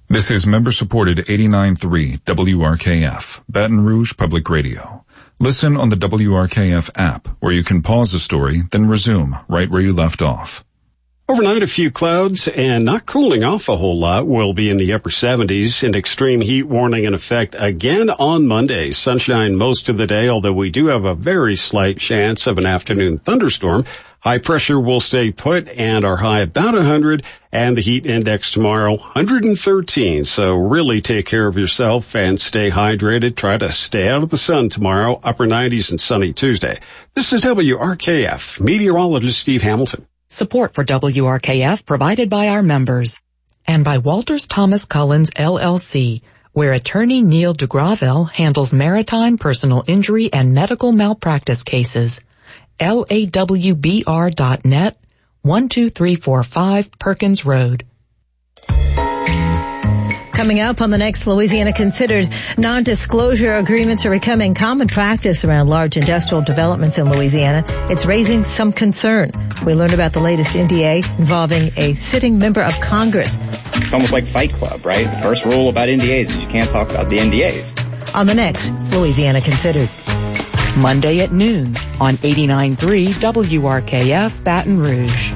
This is member-supported 89.3 WRKF, Baton Rouge Public Radio. Listen on the WRKF app, where you can pause the story, then resume right where you left off. Overnight, a few clouds and not cooling off a whole lot. We'll be in the upper 70s. An extreme heat warning in effect again on Monday. Sunshine most of the day, although we do have a very slight chance of an afternoon thunderstorm. High pressure will stay put and our high about 100, and the heat index tomorrow 113. So really take care of yourself and stay hydrated. Try to stay out of the sun tomorrow. Upper 90s and sunny Tuesday. This is WRKF meteorologist Steve Hamilton. Support for WRKF provided by our members and by Walters Thomas Collins LLC, where attorney Neil DeGravelle handles maritime, personal injury, and medical malpractice cases. LAWBR.net, 12345 Perkins Road. Coming up on the next Louisiana Considered, non-disclosure agreements are becoming common practice around large industrial developments in Louisiana. It's raising some concern. We learned about the latest NDA involving a sitting member of Congress. It's almost like Fight Club, right? The first rule about NDAs is you can't talk about the NDAs. On the next Louisiana Considered. Monday at noon on 89.3 WRKF Baton Rouge.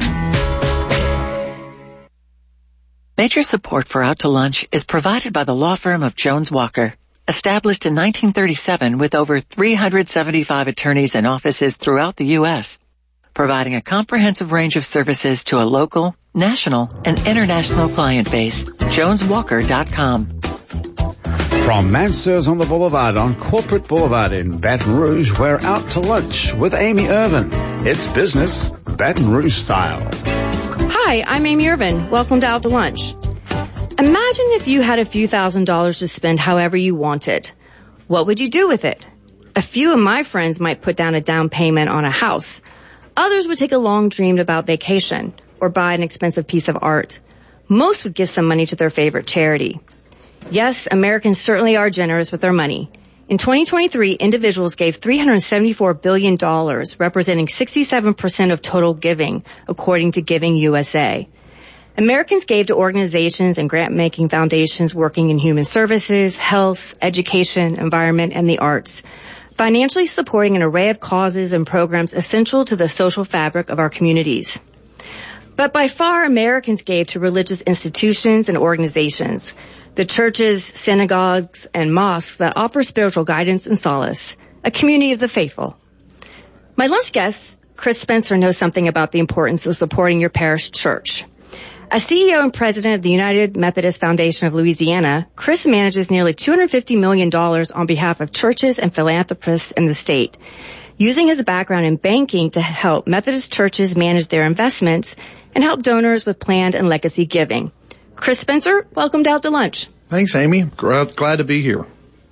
Major support for Out to Lunch is provided by the law firm of Jones Walker, established in 1937 with over 375 attorneys and offices throughout the U.S., providing a comprehensive range of services to a local, national, and international client base. JonesWalker.com. From Mansur's on the Boulevard on Corporate Boulevard in Baton Rouge, we're Out to Lunch with Amy Irvin. It's business, Baton Rouge style. Hi, I'm Amy Irvin. Welcome to Out to Lunch. Imagine if you had a few $1,000s to spend however you wanted. What would you do with it? A few of my friends might put down a down payment on a house. Others would take a long dream about vacation or buy an expensive piece of art. Most would give some money to their favorite charity. Yes, Americans certainly are generous with their money. In 2023, individuals gave $374 billion, representing 67% of total giving, according to Giving USA. Americans gave to organizations and grant-making foundations working in human services, health, education, environment, and the arts, financially supporting an array of causes and programs essential to the social fabric of our communities. But by far, Americans gave to religious institutions and organizations, the churches, synagogues, and mosques that offer spiritual guidance and solace, a community of the faithful. My lunch guest, Chris Spencer, knows something about the importance of supporting your parish church. As CEO and president of the United Methodist Foundation of Louisiana, Chris manages nearly $250 million on behalf of churches and philanthropists in the state, using his background in banking to help Methodist churches manage their investments and help donors with planned and legacy giving. Chris Spencer, welcome to Out to Lunch. Thanks, Amy. Glad to be here.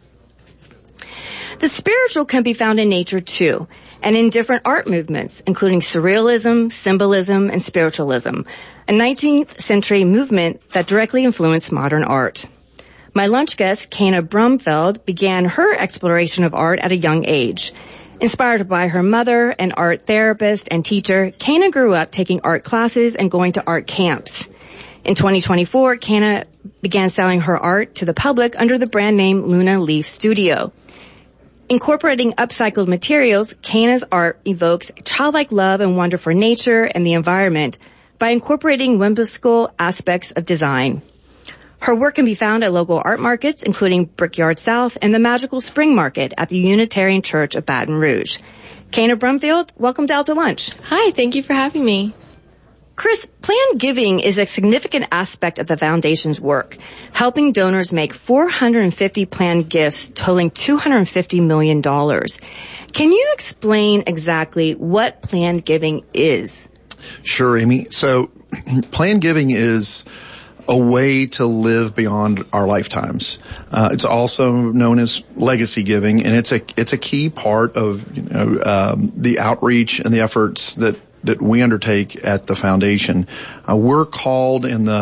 The spiritual can be found in nature, too, and in different art movements, including surrealism, symbolism, and spiritualism, a 19th century movement that directly influenced modern art. My lunch guest, Kana Brumfeld, began her exploration of art at a young age. Inspired by her mother, an art therapist and teacher, Kana grew up taking art classes and going to art camps. In 2024, Kana began selling her art to the public under the brand name Luna Leaf Studio. Incorporating upcycled materials, Kana's art evokes childlike love and wonder for nature and the environment by incorporating whimsical aspects of design. Her work can be found at local art markets, including Brickyard South and the Magical Spring Market at the Unitarian Church of Baton Rouge. Kana Brumfield, welcome to Out to Lunch. Hi, thank you for having me. Chris, planned giving is a significant aspect of the foundation's work, helping donors make 450 planned gifts totaling $250 million. Can you explain exactly what planned giving is? Sure, Amy. So planned giving is a way to live beyond our lifetimes. It's also known as legacy giving, and it's a key part of the outreach and the efforts that we undertake at the foundation. We're called in the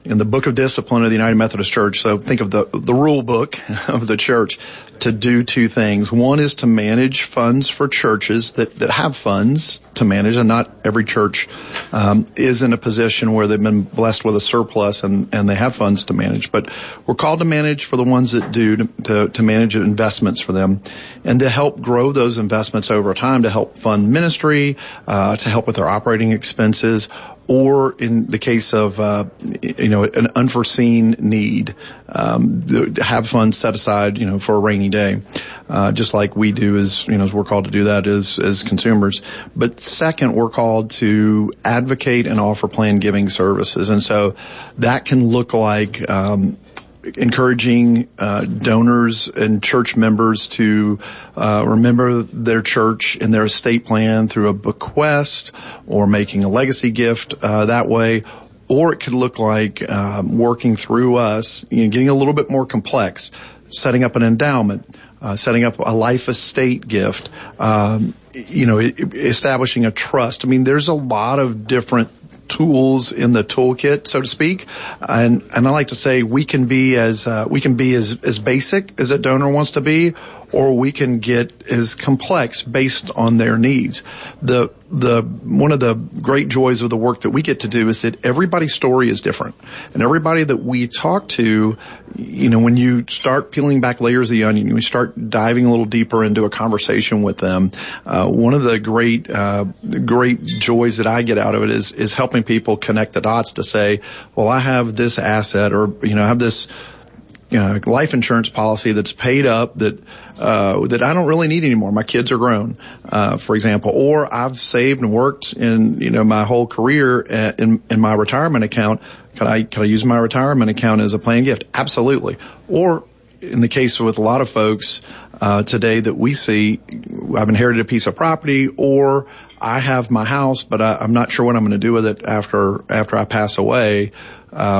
in the Book of Discipline of the United Methodist Church. So think of the rule book of the church to do two things. One is to manage funds for churches that have funds to manage, and not every church is in a position where they've been blessed with a surplus and they have funds to manage. But we're called to manage for the ones that do, to manage investments for them, and to help grow those investments over time, to help fund ministry, to help with their operating expenses, or in the case of, an unforeseen need, have funds set aside, for a rainy day, just like we do as we're called to do that as consumers. But second, we're called to advocate and offer planned giving services. And so that can look like, encouraging donors and church members to remember their church in their estate plan through a bequest, or making a legacy gift that way. Or it could look like working through us, getting a little bit more complex, setting up an endowment, setting up a life estate gift, establishing a trust. I mean, there's a lot of different tools in the toolkit, so to speak. And I like to say we can be as basic as a donor wants to be, or we can get as complex based on their needs. One of the great joys of the work that we get to do is that everybody's story is different. And everybody that we talk to, when you start peeling back layers of the onion, you start diving a little deeper into a conversation with them, one of the great joys that I get out of it is helping people connect the dots to say, well, I have this asset, or, I have this life insurance policy that's paid up that I don't really need anymore. My kids are grown, for example, or I've saved and worked in, my whole career in my retirement account. Can I use my retirement account as a planned gift? Absolutely. Or in the case with a lot of folks, today that we see, I've inherited a piece of property, or I have my house, but I'm not sure what I'm going to do with it after I pass away.